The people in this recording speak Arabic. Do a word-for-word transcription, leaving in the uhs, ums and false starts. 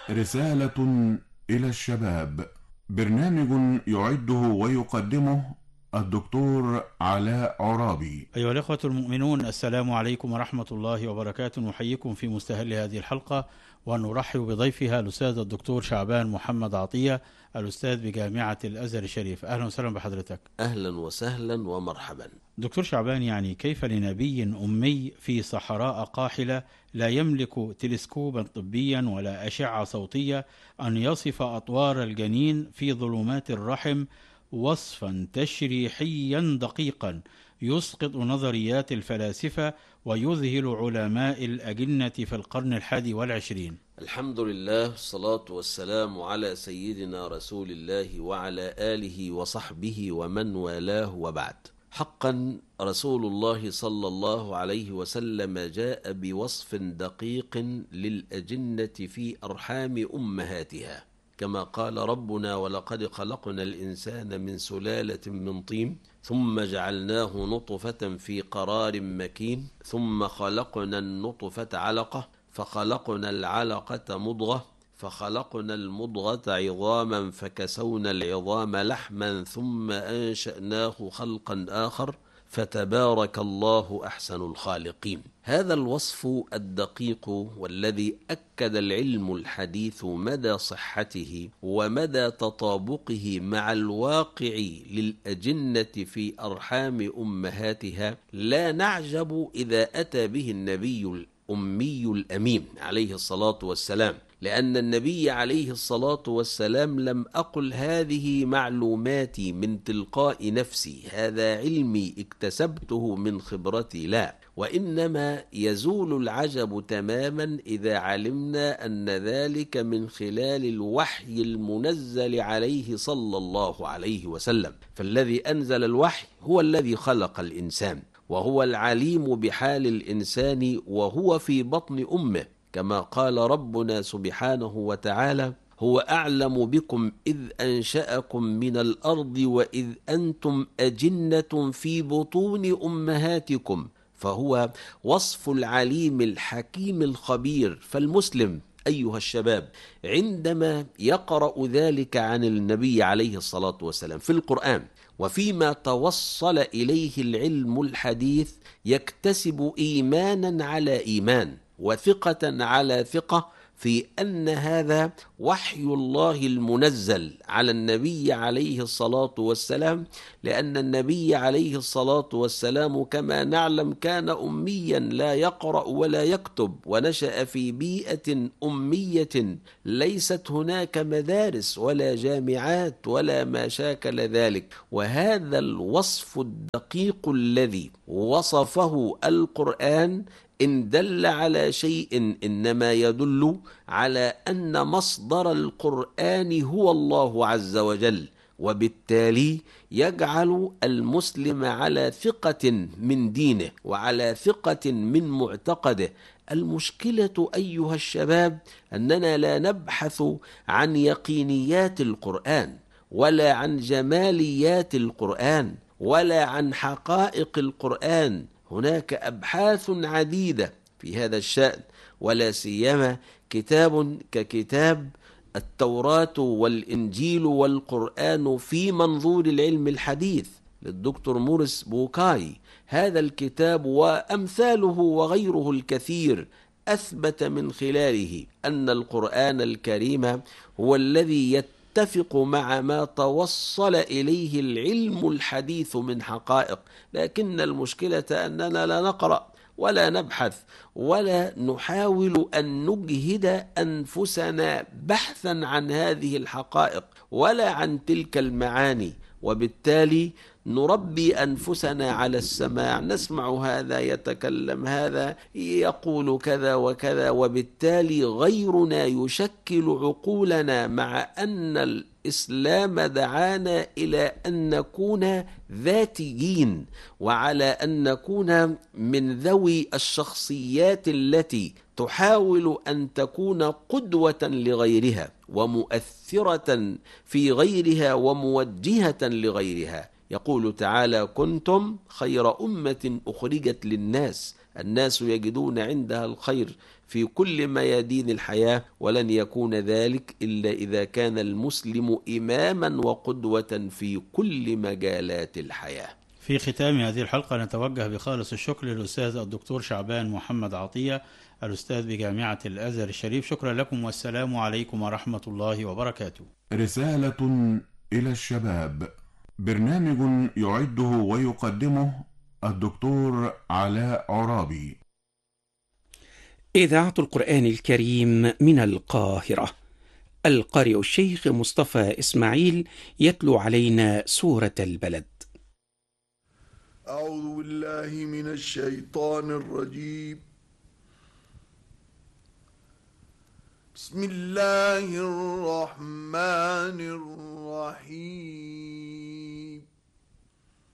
رسالة إلى الشباب، برنامج يعده ويقدمه الدكتور علاء عرابي. أيها الأخوة المؤمنون، السلام عليكم ورحمة الله وبركاته. نحييكم في مستهل هذه الحلقة ونرحب بضيفها الأستاذ الدكتور شعبان محمد عطية، الأستاذ بجامعة الأزهر الشريف. أهلا وسهلا بحضرتك. أهلا وسهلا ومرحبا. دكتور شعبان، يعني كيف لنبي أمي في صحراء قاحلة لا يملك تلسكوبا طبيا ولا أشعة صوتية أن يصف أطوار الجنين في ظلمات الرحم وصفا تشريحيا دقيقا يسقط نظريات الفلاسفة ويذهل علماء الأجنة في القرن الحادي والعشرين؟ الحمد لله، الصلاة والسلام على سيدنا رسول الله وعلى آله وصحبه ومن والاه، وبعد. حقا رسول الله صلى الله عليه وسلم جاء بوصف دقيق للأجنة في أرحام أمهاتها، كما قال ربنا: ولقد خلقنا الإنسان من سلالة من طين ثم جعلناه نطفة في قرار مكين ثم خلقنا النطفة علقة فخلقنا العلقة مضغة فخلقنا المضغة عظاما فكسونا العظام لحما ثم أنشأناه خلقا آخر فتبارك الله أحسن الخالقين. هذا الوصف الدقيق والذي أكد العلم الحديث مدى صحته ومدى تطابقه مع الواقع للأجنة في أرحام أمهاتها لا نعجب إذا أتى به النبي الأمي الأمين عليه الصلاة والسلام، لأن النبي عليه الصلاة والسلام لم أقل هذه معلوماتي من تلقاء نفسي، هذا علمي اكتسبته من خبرتي، لا، وإنما يزول العجب تماما إذا علمنا أن ذلك من خلال الوحي المنزل عليه صلى الله عليه وسلم. فالذي أنزل الوحي هو الذي خلق الإنسان، وهو العليم بحال الإنسان وهو في بطن أمه، كما قال ربنا سبحانه وتعالى: هو أعلم بكم إذ أنشأكم من الأرض وإذ أنتم أجنة في بطون أمهاتكم. فهو وصف العليم الحكيم الخبير. فالمسلم أيها الشباب عندما يقرأ ذلك عن النبي عليه الصلاة والسلام في القرآن وفيما توصل إليه العلم الحديث يكتسب إيمانا على إيمان وثقة على ثقة في أن هذا وحي الله المنزل على النبي عليه الصلاة والسلام، لأن النبي عليه الصلاة والسلام كما نعلم كان أميا لا يقرأ ولا يكتب، ونشأ في بيئة أمية ليست هناك مدارس ولا جامعات ولا ما شاكل ذلك. وهذا الوصف الدقيق الذي وصفه القرآن إن دل على شيء إنما يدل على أن مصدر القرآن هو الله عز وجل، وبالتالي يجعل المسلم على ثقة من دينه وعلى ثقة من معتقده. المشكلة أيها الشباب أننا لا نبحث عن يقينيات القرآن ولا عن جماليات القرآن ولا عن حقائق القرآن. هناك أبحاث عديدة في هذا الشأن، ولا سيما كتاب ككتاب التوراة والإنجيل والقرآن في منظور العلم الحديث للدكتور موريس بوكاي. هذا الكتاب وأمثاله وغيره الكثير أثبت من خلاله أن القرآن الكريم هو الذي يتبع يتفق مع ما توصل إليه العلم الحديث من حقائق. لكن المشكلة أننا لا نقرأ ولا نبحث ولا نحاول أن نجهد أنفسنا بحثا عن هذه الحقائق ولا عن تلك المعاني، وبالتالي نربي أنفسنا على السماع، نسمع هذا يتكلم، هذا يقول كذا وكذا، وبالتالي غيرنا يشكل عقولنا، مع أن الإسلام دعانا إلى أن نكون ذاتيين وعلى أن نكون من ذوي الشخصيات التي تحاول أن تكون قدوة لغيرها ومؤثرة في غيرها وموجهة لغيرها. يقول تعالى: كنتم خير أمة أخرجت للناس الناس يجدون عندها الخير في كل ميادين الحياة، ولن يكون ذلك إلا إذا كان المسلم إماما وقدوة في كل مجالات الحياة. في ختام هذه الحلقة نتوجه بخالص الشكر للأستاذ الدكتور شعبان محمد عطية، الأستاذ بجامعة الأزهر الشريف. شكرا لكم والسلام عليكم ورحمة الله وبركاته. رسالة إلى الشباب، برنامج يعده ويقدمه الدكتور علاء عرابي. إذاعة القرآن الكريم من القاهرة، القارئ الشيخ مصطفى إسماعيل يتلو علينا سورة البلد. أعوذ بالله من الشيطان الرجيم. بسم الله الرحمن الرحيم.